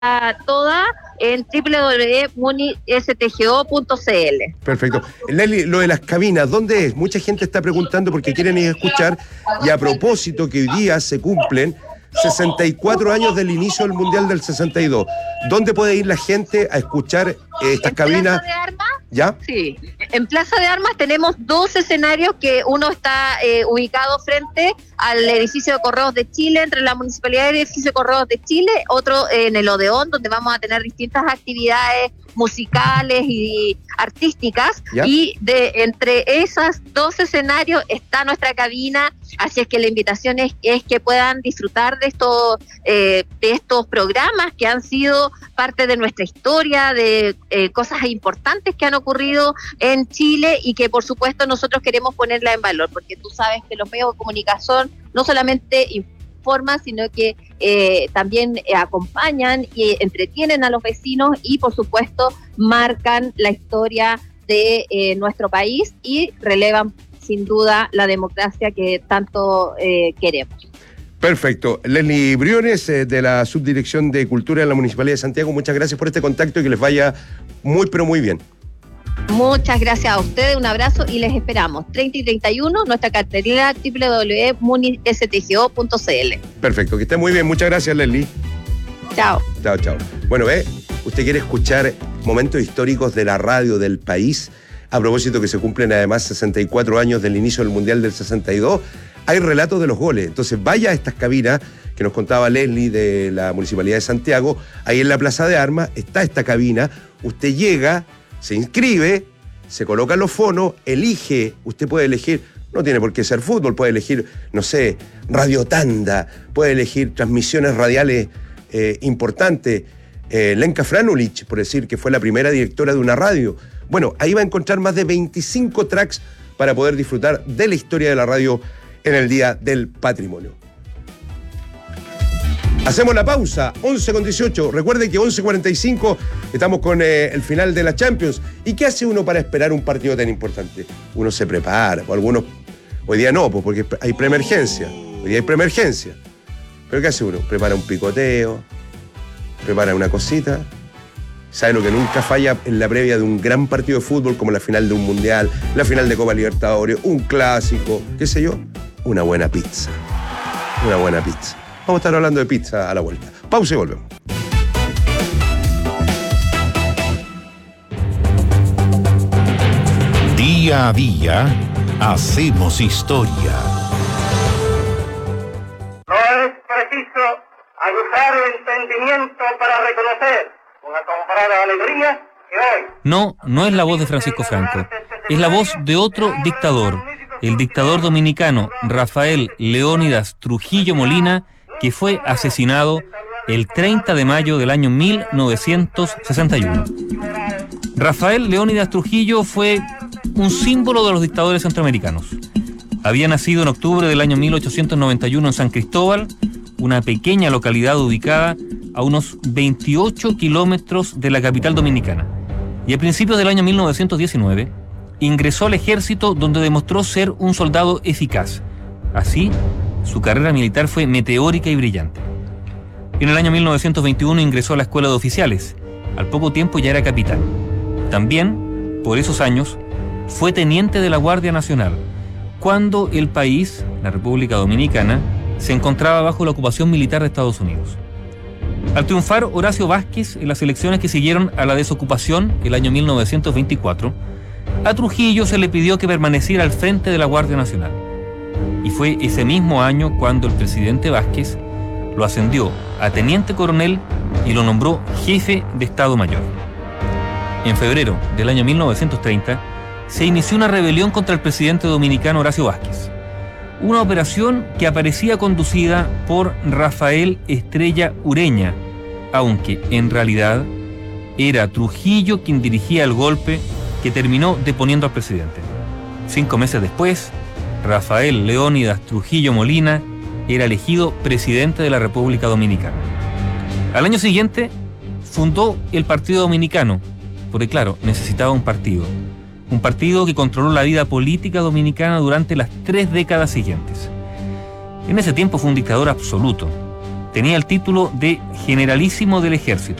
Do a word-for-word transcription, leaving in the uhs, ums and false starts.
toda en doble u doble u doble u punto muni s t g o punto c l. Perfecto. Leslie, lo de las cabinas, ¿dónde es? Mucha gente está preguntando porque quieren ir a escuchar, y a propósito que hoy día se cumplen sesenta y cuatro años del inicio del Mundial del sesenta y dos. ¿Dónde puede ir la gente a escuchar eh, estas ¿En cabinas? Plaza de Armas? ¿Ya? Sí. En Plaza de Armas tenemos dos escenarios, que uno está eh, ubicado frente al edificio de Correos de Chile, entre la Municipalidad y el edificio de Correos de Chile, otro eh, en el Odeón, donde vamos a tener distintas actividades musicales y artísticas, ¿ya? Y de entre esos dos escenarios está nuestra cabina, así es que la invitación es, es que puedan disfrutar de estos eh, de estos programas que han sido parte de nuestra historia, de eh, cosas importantes que han ocurrido en Chile y que por supuesto nosotros queremos ponerla en valor, porque tú sabes que los medios de comunicación no solamente informan, sino que eh, también eh, acompañan y entretienen a los vecinos y por supuesto marcan la historia de eh, nuestro país y relevan sin duda la democracia que tanto eh, queremos. Perfecto. Leslie Briones, eh, de la Subdirección de Cultura de la Municipalidad de Santiago, muchas gracias por este contacto y que les vaya muy pero muy bien. Muchas gracias a ustedes, un abrazo y les esperamos. treinta y treinta y uno, nuestra cartelera doble u doble u doble u punto muni s t g o punto c l. Perfecto, que esté muy bien. Muchas gracias, Leslie. Chao. Chao, chao. Bueno, ve, usted quiere escuchar momentos históricos de la radio del país, a propósito que se cumplen además sesenta y cuatro años del inicio del Mundial del sesenta y dos. Hay relatos de los goles, entonces vaya a estas cabinas que nos contaba Leslie de la Municipalidad de Santiago. Ahí en la Plaza de Armas está esta cabina, usted llega, se inscribe, se colocan los fonos, elige, usted puede elegir, no tiene por qué ser fútbol, puede elegir, no sé, Radio Tanda, puede elegir transmisiones radiales eh, importantes, eh, Lenka Franulich, por decir que fue la primera directora de una radio. Bueno, ahí va a encontrar más de veinticinco tracks para poder disfrutar de la historia de la radio en el Día del Patrimonio. Hacemos la pausa, once con dieciocho. Recuerden que once cuarenta y cinco estamos con eh, el final de la Champions. ¿Y qué hace uno para esperar un partido tan importante? Uno se prepara, o algunos, hoy día no, pues porque hay preemergencia. Hoy día hay preemergencia. ¿Pero qué hace uno? Prepara un picoteo, prepara una cosita. ¿Sabe lo que nunca falla en la previa de un gran partido de fútbol, como la final de un mundial, la final de Copa Libertadores, un clásico, qué sé yo? Una buena pizza. Una buena pizza. Vamos a estar hablando de pizza a la vuelta. Pausa y volvemos. Día a día, hacemos historia. No es preciso aguzar el entendimiento para reconocer con asombrada alegría que hoy... No, no es la voz de Francisco Franco. Es la voz de otro dictador, el dictador dominicano Rafael Leónidas Trujillo Molina, que fue asesinado el treinta de mayo del año mil novecientos sesenta y uno. Rafael Leónidas Trujillo fue un símbolo de los dictadores centroamericanos. Había nacido en octubre del año mil ochocientos noventa y uno en San Cristóbal, una pequeña localidad ubicada a unos veintiocho kilómetros de la capital dominicana. Y a principios del año mil novecientos diecinueve ingresó al ejército, donde demostró ser un soldado eficaz. Así, su carrera militar fue meteórica y brillante. En el año mil novecientos veintiuno ingresó a la Escuela de Oficiales. Al poco tiempo ya era capitán. También, por esos años, fue teniente de la Guardia Nacional, cuando el país, la República Dominicana, se encontraba bajo la ocupación militar de Estados Unidos. Al triunfar Horacio Vázquez en las elecciones que siguieron a la desocupación el año mil novecientos veinticuatro, a Trujillo se le pidió que permaneciera al frente de la Guardia Nacional. Y fue ese mismo año cuando el presidente Vázquez lo ascendió a teniente coronel y lo nombró jefe de Estado Mayor. En febrero del año mil novecientos treinta se inició una rebelión contra el presidente dominicano Horacio Vázquez. Una operación que aparecía conducida por Rafael Estrella Ureña, aunque en realidad era Trujillo quien dirigía el golpe que terminó deponiendo al presidente. Cinco meses después, Rafael Leónidas Trujillo Molina era elegido presidente de la República Dominicana. Al año siguiente fundó el Partido Dominicano, porque claro, necesitaba un partido. Un partido que controló la vida política dominicana durante las tres décadas siguientes. En ese tiempo fue un dictador absoluto. tenía el título de generalísimo del ejército.